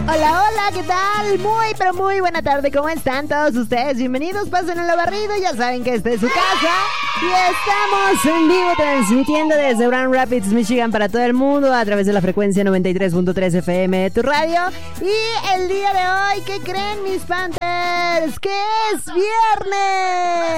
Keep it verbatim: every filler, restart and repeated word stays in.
Hola, hola, ¿qué tal? Muy, pero muy buena tarde, ¿cómo están todos ustedes? Bienvenidos, pasen en lo barrido, ya saben que esta es su casa. Y estamos en vivo transmitiendo desde Grand Rapids, Michigan para todo el mundo a través de la frecuencia noventa y tres punto tres F M de tu radio. Y el día de hoy, ¿qué creen mis Panthers? ¡Que es viernes!